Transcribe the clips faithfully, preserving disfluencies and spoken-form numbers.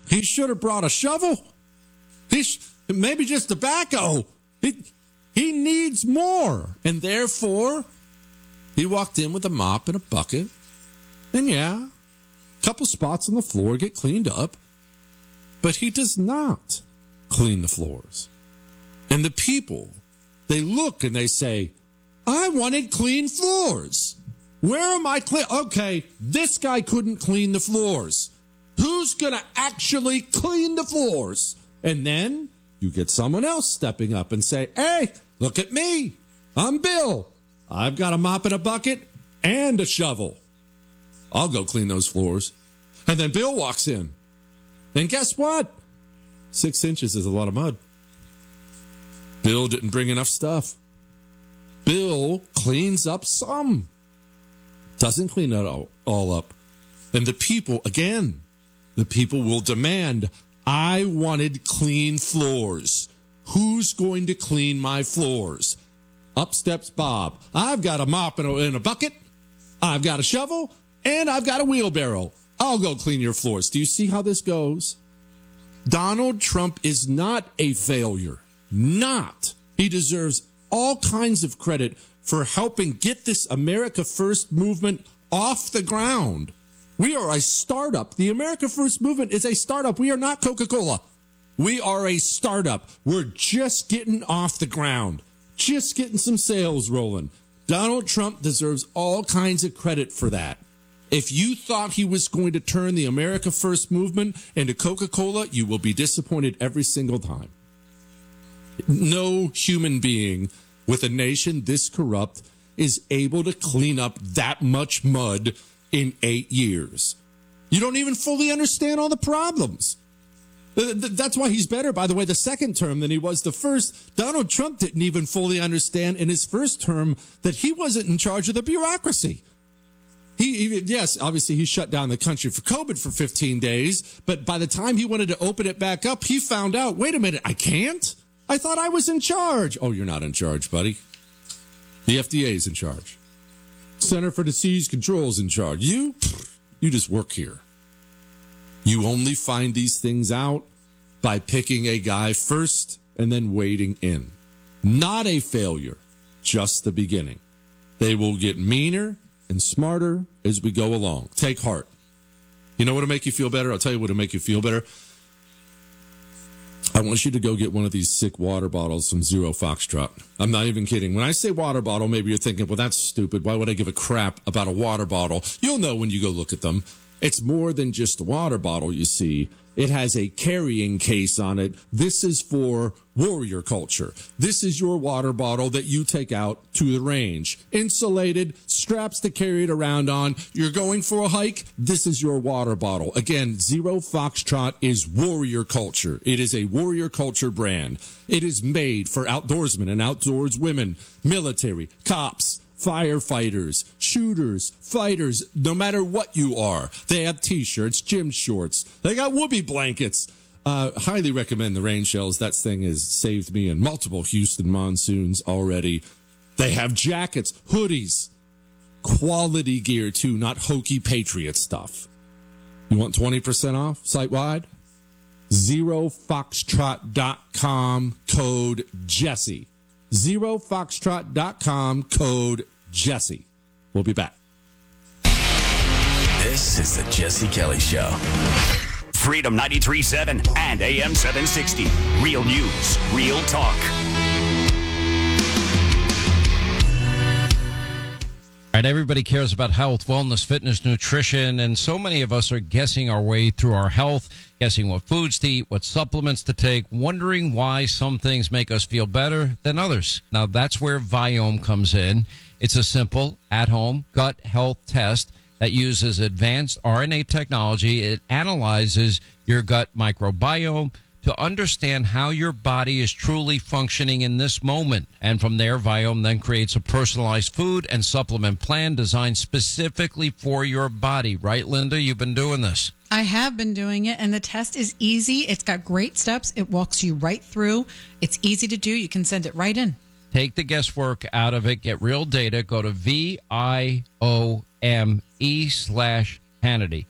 He should have brought a shovel. He sh- maybe just a backhoe. He, he needs more. And therefore, he walked in with a mop and a bucket. And yeah, a couple spots on the floor get cleaned up. But he does not clean the floors. And the people, they look and they say, I wanted clean floors. Where am I clean? Okay, this guy couldn't clean the floors. Who's going to actually clean the floors? And then you get someone else stepping up and say, hey, look at me. I'm Bill. I've got a mop and a bucket and a shovel. I'll go clean those floors. And then Bill walks in. And guess what? Six inches is a lot of mud. Bill didn't bring enough stuff. Bill cleans up some. Doesn't clean it all, all up. And the people, again, the people will demand, I wanted clean floors. Who's going to clean my floors? Up steps Bob. I've got a mop and a, and a bucket. I've got a shovel. And I've got a wheelbarrow. I'll go clean your floors. Do you see how this goes? Donald Trump is not a failure. Not. He deserves all kinds of credit for helping get this America First movement off the ground. We are a startup. The America First movement is a startup. We are not Coca-Cola. We are a startup. We're just getting off the ground, just getting some sales rolling. Donald Trump deserves all kinds of credit for that. If you thought he was going to turn the America First movement into Coca-Cola, you will be disappointed every single time. No human being with a nation this corrupt is able to clean up that much mud in eight years. You don't even fully understand all the problems. That's why he's better, by the way, the second term than he was the first. Donald Trump didn't even fully understand in his first term that he wasn't in charge of the bureaucracy. He, he, yes, obviously he shut down the country for COVID for fifteen days, but by the time he wanted to open it back up, he found out, wait a minute, I can't? I thought I was in charge. Oh, you're not in charge, buddy. The F D A is in charge. Center for Disease Control is in charge. You, you just work here. You only find these things out by picking a guy first and then wading in. Not a failure, just the beginning. They will get meaner and smarter as we go along. Take heart. You know what'll make you feel better? I'll tell you what'll make you feel better. I want you to go get one of these sick water bottles from Zero Foxtrot. I'm not even kidding. When I say water bottle, maybe you're thinking, well, that's stupid. Why would I give a crap about a water bottle? You'll know when you go look at them. It's more than just a water bottle, you see. It has a carrying case on it. This is for warrior culture. This is your water bottle that you take out to the range. Insulated, straps to carry it around on. You're going for a hike? This is your water bottle. Again, Zero Foxtrot is warrior culture. It is a warrior culture brand. It is made for outdoorsmen and outdoors women, military, cops, firefighters, shooters, fighters, no matter what you are. They have T-shirts, gym shorts. They got whoopee blankets. Uh, highly recommend the rain shells. That thing has saved me in multiple Houston monsoons already. They have jackets, hoodies, quality gear too, not hokey Patriot stuff. You want twenty percent off site-wide? zero foxtrot dot com, code Jesse. zero foxtrot dot com, code Jesse. We'll be back. This is the Jesse Kelly Show. Freedom ninety-three point seven and A M seven sixty. Real news, real talk. All right, everybody cares about health, wellness, fitness, nutrition, and so many of us are guessing our way through our health, guessing what foods to eat, what supplements to take, wondering why some things make us feel better than others. Now, that's where Viome comes in. It's a simple, at-home gut health test that uses advanced R N A technology. It analyzes your gut microbiome to understand how your body is truly functioning in this moment. And from there, Viome then creates a personalized food and supplement plan designed specifically for your body. Right, Linda? You've been doing this. I have been doing it, and the test is easy. It's got great steps. It walks you right through. It's easy to do. You can send it right in. Take the guesswork out of it. Get real data. Go to V I O M E slash Hannity.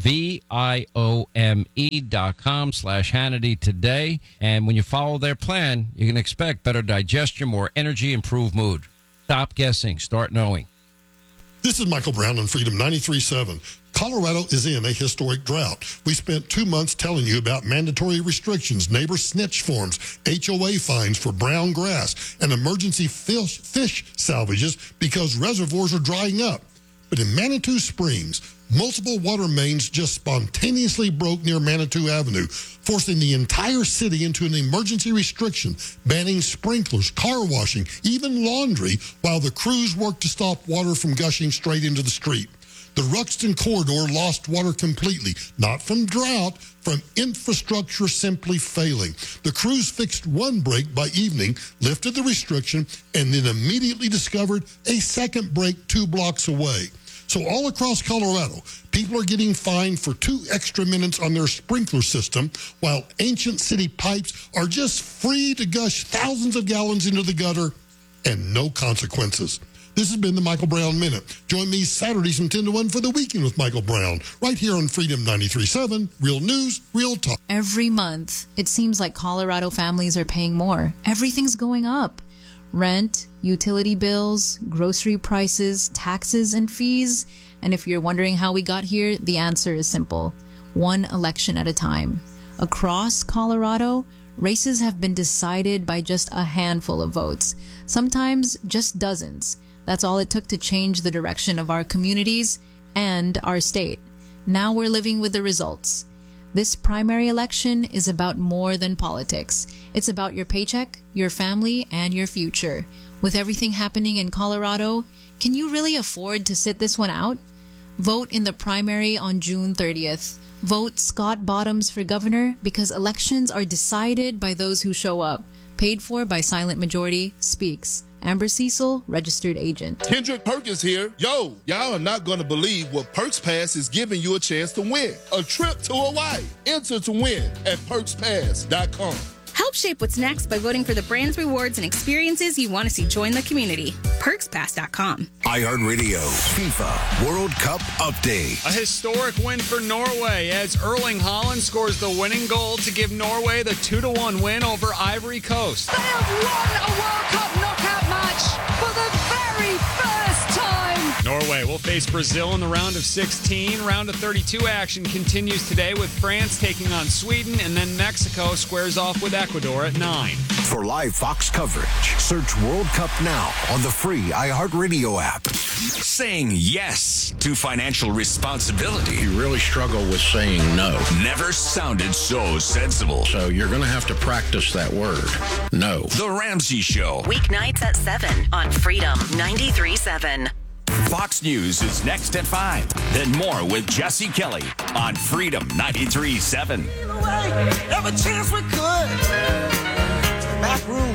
V I O M E dot com slash Hannity today. And when you follow their plan, you can expect better digestion, more energy, improved mood. Stop guessing. Start knowing. This is Michael Brown on Freedom ninety-three point seven. Colorado is in a historic drought. We spent two months telling you about mandatory restrictions, neighbor snitch forms, H O A fines for brown grass, and emergency fish, fish salvages because reservoirs are drying up. But in Manitou Springs, multiple water mains just spontaneously broke near Manitou Avenue, forcing the entire city into an emergency restriction, banning sprinklers, car washing, even laundry, while the crews worked to stop water from gushing straight into the street. The Ruxton Corridor lost water completely, not from drought, from infrastructure simply failing. The crews fixed one break by evening, lifted the restriction, and then immediately discovered a second break two blocks away. So all across Colorado, people are getting fined for two extra minutes on their sprinkler system, while ancient city pipes are just free to gush thousands of gallons into the gutter and no consequences. This has been the Michael Brown Minute. Join me Saturdays from ten to one for the Weekend with Michael Brown, right here on Freedom ninety-three point seven, Real News, Real Talk. Every month, it seems like Colorado families are paying more. Everything's going up. Rent, utility bills, grocery prices, taxes, and fees. And if you're wondering how we got here, the answer is simple. One election at a time. Across Colorado, races have been decided by just a handful of votes. Sometimes just dozens. That's all it took to change the direction of our communities and our state. Now we're living with the results. This primary election is about more than politics. It's about your paycheck, your family, and your future. With everything happening in Colorado, can you really afford to sit this one out? Vote in the primary on June thirtieth. Vote Scott Bottoms for governor because elections are decided by those who show up. Paid for by Silent Majority Speaks. Amber Cecil, registered agent. Kendrick Perkins here. Yo, y'all are not going to believe what Perks Pass is giving you a chance to win. A trip to Hawaii. Enter to win at perks pass dot com. Help shape what's next by voting for the brands, rewards, and experiences you want to see join the community. perks pass dot com. iHeartRadio FIFA World Cup update. A historic win for Norway as Erling Haaland scores the winning goal to give Norway the two to one win over Ivory Coast. They have won a World Cup knockout match for the very first time. Norway will face Brazil in the round of sixteen. Round of thirty-two action continues today with France taking on Sweden, and then Mexico squares off with Ecuador at nine. For live Fox coverage, search World Cup now on the free iHeartRadio app. Saying yes to financial responsibility. You really struggle with saying no. Never sounded so sensible. So you're going to have to practice that word. No. The Ramsey Show. Weeknights at seven on Freedom ninety-three point seven. Fox News is next at five. Then more with Jesse Kelly on Freedom ninety-three point seven. Every chance we could. Back room.